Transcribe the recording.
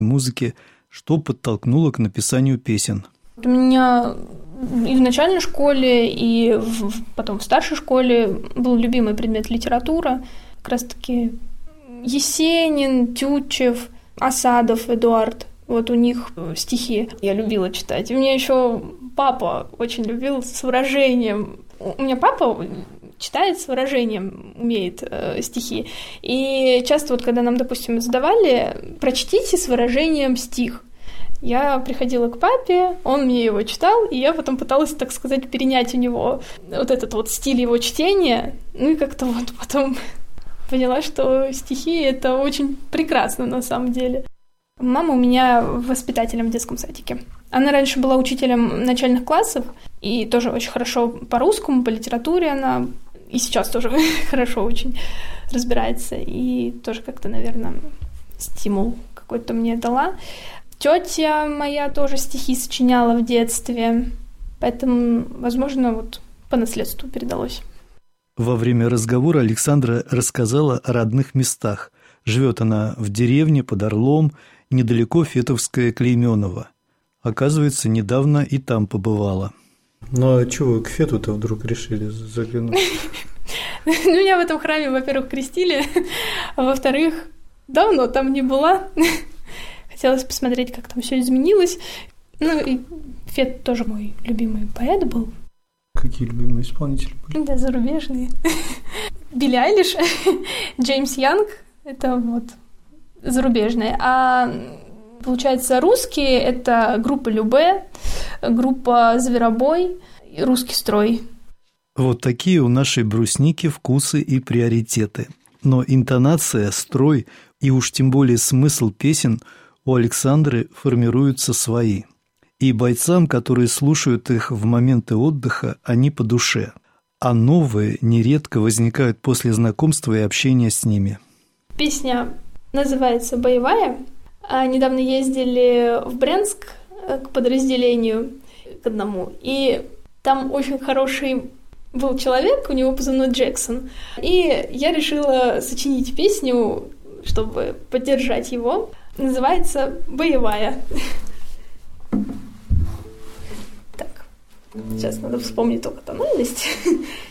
музыки, что подтолкнуло к написанию песен? У меня и в начальной школе, и потом в старшей школе был любимый предмет литература. Как раз-таки Есенин, Тютчев, Асадов Эдуард. Вот у них стихи я любила читать. И у меня еще папа очень любил с выражением. У меня папа читает с выражением, умеет стихи. И часто вот когда нам, допустим, задавали, прочтите с выражением стих. Я приходила к папе, он мне его читал, и я потом пыталась, так сказать, перенять у него вот этот вот стиль его чтения. Ну и как-то вот потом поняла, что стихи — это очень прекрасно на самом деле. Мама у меня воспитателем в детском садике. Она раньше была учителем начальных классов, и тоже очень хорошо по-русскому, по литературе она и сейчас тоже хорошо очень разбирается, и тоже как-то, наверное, стимул какой-то мне дала. Тётя моя тоже стихи сочиняла в детстве, поэтому, возможно, вот по наследству передалось. Во время разговора Александра рассказала о родных местах. Живет она в деревне под Орлом, недалеко Фетовское Клеймёново. Оказывается, недавно и там побывала. Ну а чего вы к Фету-то вдруг решили заглянуть? Меня в этом храме, во-первых, крестили, а во-вторых, давно там не была. Хотелось посмотреть, как там все изменилось. Ну и Фет тоже мой любимый поэт был. Какие любимые исполнители были? Да, зарубежные. Билли Айлиш, Джеймс Янг, это вот зарубежные. А получается, русские — это группа Любэ, группа Зверобой, Русский строй. Вот такие у нашей брусники вкусы и приоритеты. Но интонация, строй и уж тем более смысл песен у Александры формируются свои. И бойцам, которые слушают их в моменты отдыха, они по душе. А новые нередко возникают после знакомства и общения с ними. Песня называется «Боевая». Недавно ездили в Брянск к подразделению, к одному, и там очень хороший был человек, у него позывной Джексон, и я решила сочинить песню, чтобы поддержать его. Называется «Боевая». Так, сейчас надо вспомнить только тональность.